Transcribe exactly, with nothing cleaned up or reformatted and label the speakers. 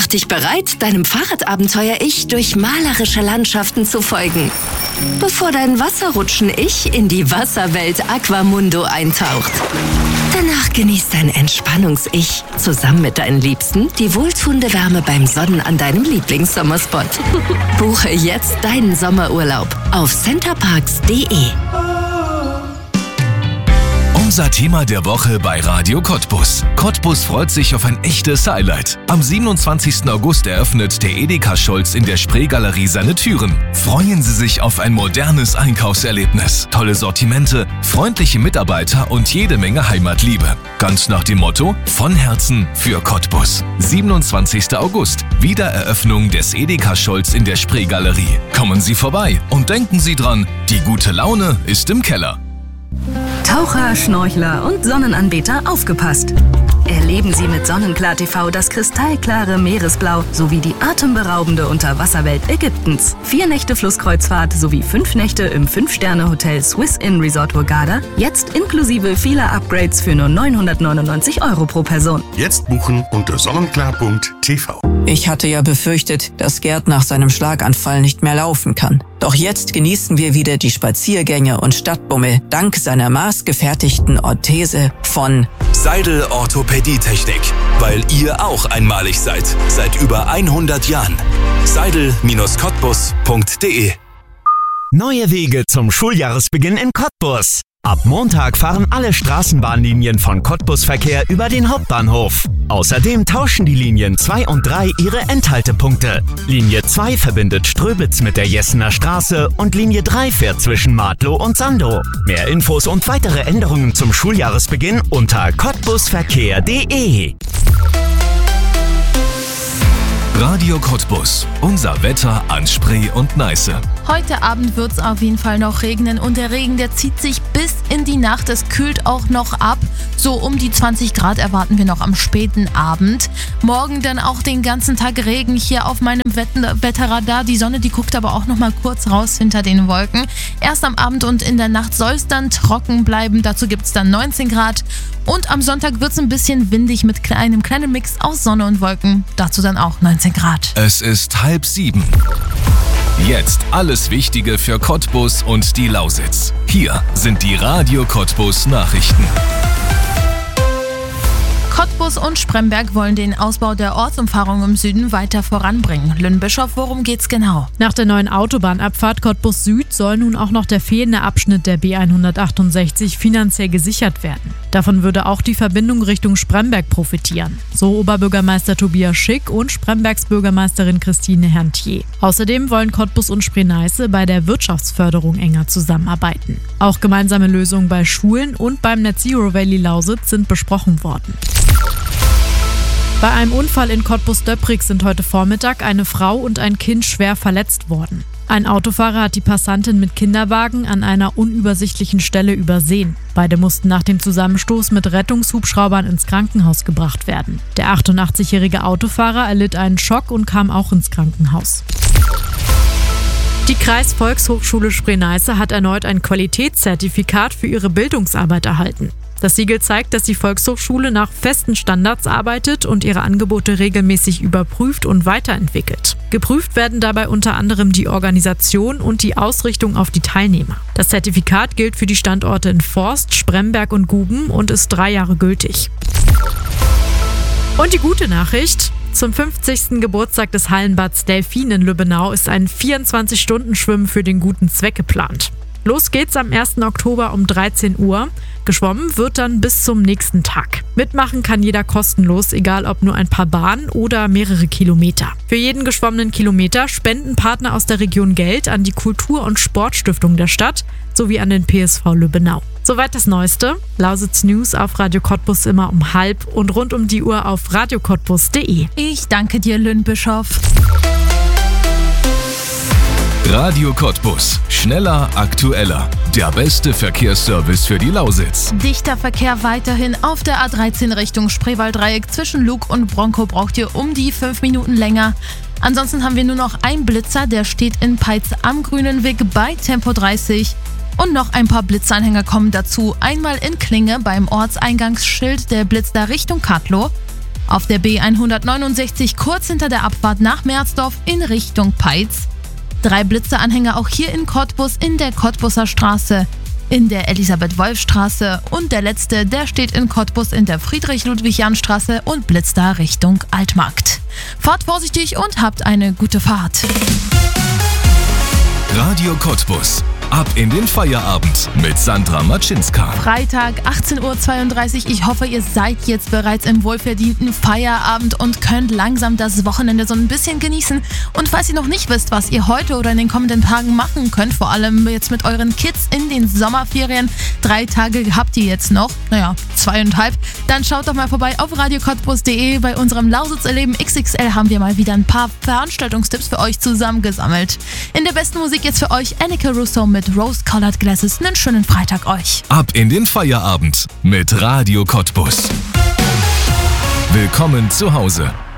Speaker 1: dich bereit, deinem Fahrradabenteuer-Ich durch malerische Landschaften zu folgen, bevor dein Wasserrutschen-Ich in die Wasserwelt Aquamundo eintaucht. Danach genießt dein Entspannungs-Ich zusammen mit deinen Liebsten die wohltuende Wärme beim Sonnen an deinem Lieblingssommerspot. Buche jetzt deinen Sommerurlaub auf centerparks punkt de.
Speaker 2: Unser Thema der Woche bei Radio Cottbus. Cottbus freut sich auf ein echtes Highlight. Am siebenundzwanzigsten August eröffnet der Edeka Scholz in der Spreegalerie seine Türen. Freuen Sie sich auf ein modernes Einkaufserlebnis, tolle Sortimente, freundliche Mitarbeiter und jede Menge Heimatliebe. Ganz nach dem Motto: von Herzen für Cottbus. siebenundzwanzigsten August, Wiedereröffnung des Edeka Scholz in der Spreegalerie. Kommen Sie vorbei und denken Sie dran, die gute Laune ist im Keller.
Speaker 3: Taucher, Schnorchler und Sonnenanbeter, aufgepasst! Erleben Sie mit Sonnenklar T V das kristallklare Meeresblau sowie die atemberaubende Unterwasserwelt Ägyptens. Vier Nächte Flusskreuzfahrt sowie fünf Nächte im fünf-Sterne-Hotel Swiss Inn Resort Hurghada, jetzt inklusive vieler Upgrades für nur neunhundertneunundneunzig Euro pro Person.
Speaker 4: Jetzt buchen unter sonnenklar punkt t v.
Speaker 5: Ich hatte ja befürchtet, dass Gerd nach seinem Schlaganfall nicht mehr laufen kann. Doch jetzt genießen wir wieder die Spaziergänge und Stadtbummel dank seiner maßgefertigten Orthese von
Speaker 2: Seidel Orthopädietechnik, weil ihr auch einmalig seid. Seit über hundert Jahren. seidel Bindestrich cottbus punkt de.
Speaker 6: Neue Wege zum Schuljahresbeginn in Cottbus. Ab Montag fahren alle Straßenbahnlinien von Cottbus Verkehr über den Hauptbahnhof. Außerdem tauschen die Linien zwei und drei ihre Endhaltepunkte. Linie zwei verbindet Ströbitz mit der Jessener Straße und Linie drei fährt zwischen Martlow und Sandow. Mehr Infos und weitere Änderungen zum Schuljahresbeginn unter cottbusverkehr punkt de.
Speaker 2: Radio Cottbus. Unser Wetter an Spree und Neiße.
Speaker 7: Heute Abend wird es auf jeden Fall noch regnen und der Regen, der zieht sich bis in die Nacht. Es kühlt auch noch ab. So um die zwanzig Grad erwarten wir noch am späten Abend. Morgen dann auch den ganzen Tag Regen hier auf meinem Wetterradar. Die Sonne, die guckt aber auch noch mal kurz raus hinter den Wolken. Erst am Abend und in der Nacht soll es dann trocken bleiben. Dazu gibt es dann neunzehn Grad. Und am Sonntag wird es ein bisschen windig mit einem kleinen Mix aus Sonne und Wolken. Dazu dann auch neunzehn Grad.
Speaker 2: Es ist halb sieben. Jetzt alles Wichtige für Cottbus und die Lausitz. Hier sind die Radio Cottbus Nachrichten.
Speaker 7: Cottbus und Spremberg wollen den Ausbau der Ortsumfahrung im Süden weiter voranbringen. Lynn Bischof, worum geht's genau?
Speaker 8: Nach der neuen Autobahnabfahrt Cottbus Süd soll nun auch noch der fehlende Abschnitt der B hundertachtundsechzig finanziell gesichert werden. Davon würde auch die Verbindung Richtung Spremberg profitieren. So Oberbürgermeister Tobias Schick und Sprembergs Bürgermeisterin Christine Herntier. Außerdem wollen Cottbus und Spree-Neiße bei der Wirtschaftsförderung enger zusammenarbeiten. Auch gemeinsame Lösungen bei Schulen und beim Net Zero Valley Lausitz sind besprochen worden. Bei einem Unfall in Cottbus-Döprig sind heute Vormittag eine Frau und ein Kind schwer verletzt worden. Ein Autofahrer hat die Passantin mit Kinderwagen an einer unübersichtlichen Stelle übersehen. Beide mussten nach dem Zusammenstoß mit Rettungshubschraubern ins Krankenhaus gebracht werden. Der achtundachtzigjährige Autofahrer erlitt einen Schock und kam auch ins Krankenhaus. Die Kreisvolkshochschule Spree-Neiße hat erneut ein Qualitätszertifikat für ihre Bildungsarbeit erhalten. Das Siegel zeigt, dass die Volkshochschule nach festen Standards arbeitet und ihre Angebote regelmäßig überprüft und weiterentwickelt. Geprüft werden dabei unter anderem die Organisation und die Ausrichtung auf die Teilnehmer. Das Zertifikat gilt für die Standorte in Forst, Spremberg und Guben und ist drei Jahre gültig. Und die gute Nachricht: Zum fünfzigsten Geburtstag des Hallenbads Delfin in Lübbenau ist ein vierundzwanzig-Stunden-Schwimmen für den guten Zweck geplant. Los geht's am ersten Oktober um dreizehn Uhr. Geschwommen wird dann bis zum nächsten Tag. Mitmachen kann jeder kostenlos, egal ob nur ein paar Bahnen oder mehrere Kilometer. Für jeden geschwommenen Kilometer spenden Partner aus der Region Geld an die Kultur- und Sportstiftung der Stadt sowie an den P S V Lübbenau. Soweit das Neueste. Lausitz News auf Radio Cottbus immer um halb und rund um die Uhr auf radio cottbus punkt de.
Speaker 7: Ich danke dir, Lynn Bischof.
Speaker 2: Radio Cottbus. Schneller, aktueller. Der beste Verkehrsservice für die Lausitz.
Speaker 7: Dichter Verkehr weiterhin auf der A dreizehn Richtung Spreewalddreieck. Zwischen Luck und Bronkow braucht ihr um die fünf Minuten länger. Ansonsten haben wir nur noch einen Blitzer, der steht in Peitz am Grünen Weg bei Tempo dreißig. Und noch ein paar Blitzanhänger kommen dazu. Einmal in Klinge beim Ortseingangsschild, der blitzt da Richtung Katlow. Auf der B hundertneunundsechzig kurz hinter der Abfahrt nach Merzdorf in Richtung Peitz. Drei Blitzeanhänger auch hier in Cottbus in der Cottbuser Straße, in der Elisabeth-Wolf-Straße und der letzte, der steht in Cottbus in der Friedrich-Ludwig-Jahn-Straße und blitzt da Richtung Altmarkt. Fahrt vorsichtig und habt eine gute Fahrt.
Speaker 2: Radio Cottbus. Ab in den Feierabend mit Sandra Matschinska.
Speaker 7: Freitag, achtzehn Uhr zweiunddreißig. Ich hoffe, ihr seid jetzt bereits im wohlverdienten Feierabend und könnt langsam das Wochenende so ein bisschen genießen. Und falls ihr noch nicht wisst, was ihr heute oder in den kommenden Tagen machen könnt, vor allem jetzt mit euren Kids in den Sommerferien, drei Tage habt ihr jetzt noch, naja, zweieinhalb, dann schaut doch mal vorbei auf radio cottbus punkt de. Bei unserem Lausitz Erleben X X L haben wir mal wieder ein paar Veranstaltungstipps für euch zusammengesammelt. In der besten Musik jetzt für euch Annika Russo mit Mit Rose-Colored Glasses. Einen schönen Freitag euch.
Speaker 2: Ab in den Feierabend mit Radio Cottbus. Willkommen zu Hause.